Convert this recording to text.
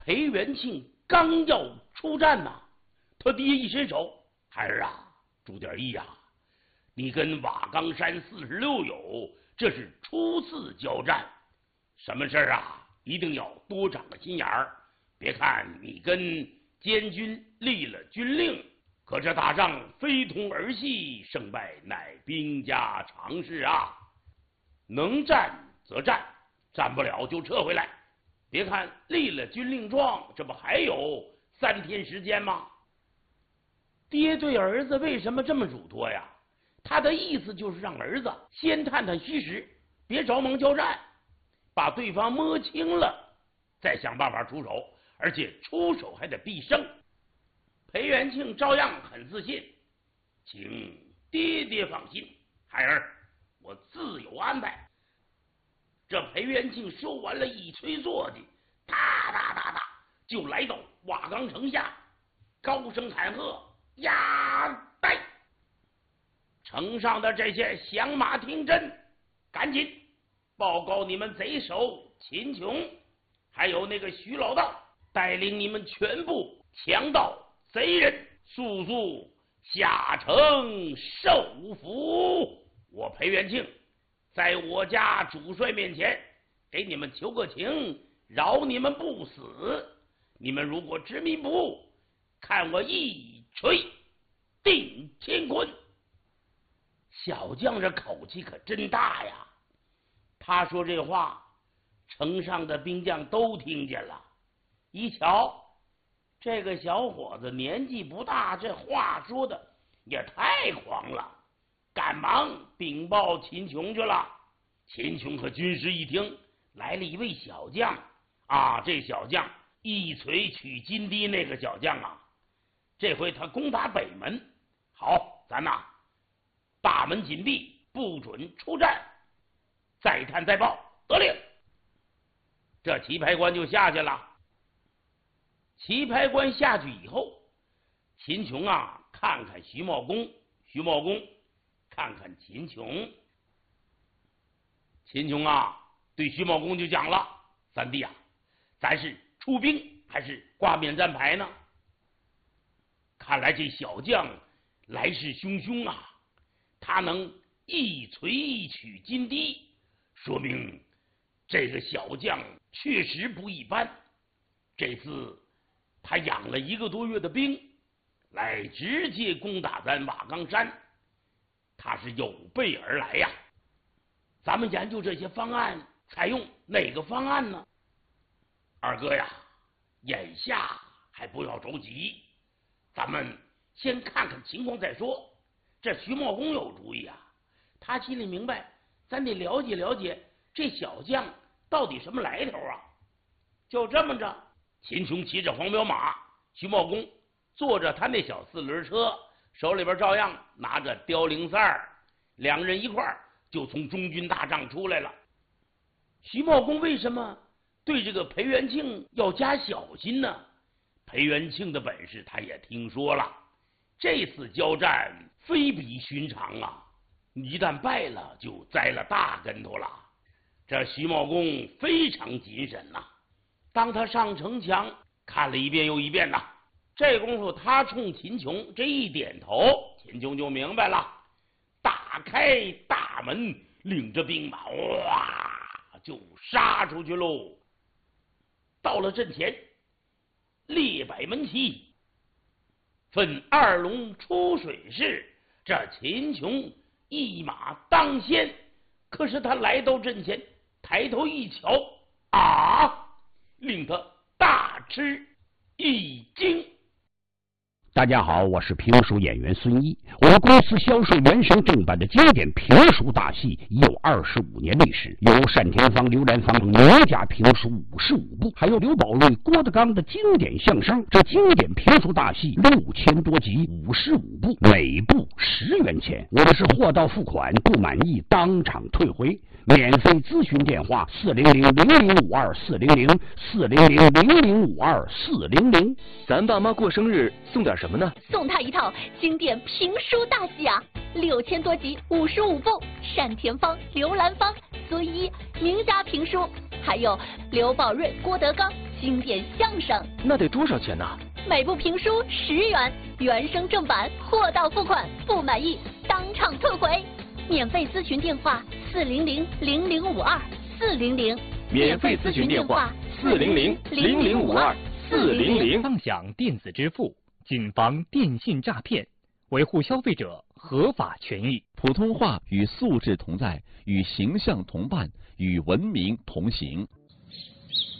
裴元庆刚要出战呐，他爹一伸手：“孩儿啊，注点意啊！你跟瓦岗山46友这是初次交战，什么事啊，一定要多长个心眼儿。别看你跟监军立了军令，可这打仗非同儿戏，胜败乃兵家常事啊！能战则战，战不了就撤回来。别看立了军令状，这不还有3天时间吗？”爹对儿子为什么这么嘱托呀？他的意思就是让儿子先探探虚实，别着忙交战，把对方摸清了，再想办法出手，而且出手还得必胜。裴元庆照样很自信：“请爹爹放心，孩儿，我自有安排。”这裴元庆说完了，一吹坐骑，哒哒哒哒就来到瓦岗城下，高声喊喝：“押带！”城上的这些响马听真，赶紧报告你们贼首秦琼，还有那个徐老道，带领你们全部强盗贼人，速速下城受俘。我裴元庆在我家主帅面前给你们求个情，饶你们不死。你们如果执迷不悟，看我一锤定乾坤。小将这口气可真大呀！他说这话，城上的兵将都听见了。一瞧，这个小伙子年纪不大，这话说的也太狂了，赶忙禀报秦琼去了。秦琼和军师一听，来了一位小将啊，这小将一锤取金堤那个小将啊，这回他攻打北门。好，咱呐大门紧闭，不准出战，再探再报，得令。这棋牌官就下去了。棋牌官下去以后，秦琼啊看看徐茂公，徐茂公看看秦琼。秦琼啊对徐茂公就讲了：“三弟啊，咱是出兵还是挂免战牌呢？看来这小将来势汹汹啊，他能一锤取金堤，说明这个小将确实不一般。这次他养了1个多月的兵，来直接攻打咱瓦岗山，他是有备而来呀。咱们研究这些方案，采用哪个方案呢？二哥呀，眼下还不要着急，咱们先看看情况再说。这徐茂公有主意啊，他心里明白，咱得了解了解这小将到底什么来头啊。就这么着，秦琼骑着黄骠马，徐茂公坐着他那小4轮车，手里边照样拿着凋零塞儿，两人一块儿就从中军大帐出来了。徐茂公为什么对这个裴元庆要加小心呢？裴元庆的本事他也听说了，这次交战非比寻常啊，一旦败了就栽了大跟头了。这徐茂公非常谨慎呐，当他上城墙看了一遍又一遍呐，这功夫他冲秦琼这一点头，秦琼就明白了，打开大门，领着兵马哇就杀出去喽。到了阵前，列摆门旗，分2龙出水式，这秦琼一马当先。可是他来到阵前，抬头一瞧啊，令他大吃一惊。 大家好，我是评书演员孙一。我们公司销售原声正版的经典评书大戏已有25年历史，有单田芳、刘兰芳等名家评书55部，还有刘宝瑞、郭德纲的经典相声。这经典评书大戏6000多集，55部，每部10元钱。我们是货到付款，不满意当场退回。免费咨询电话：400-0052-400-400-0052-400。 咱爸妈过生日送点什么呢？ 送他一套经典评书大戏啊，6000多集，55部，单田芳、刘兰芳、孙一名家评书，还有刘宝瑞、郭德纲经典相声。 那得多少钱呢？ 每部评书10元，原声正版，货到付款，不满意当场退回。免费咨询电话400-0052-400。 免费咨询电话400-0052-400。 畅享电子支付，谨防电信诈骗，维护消费者合法权益。 普通话与素质同在，与形象同伴，与文明同行。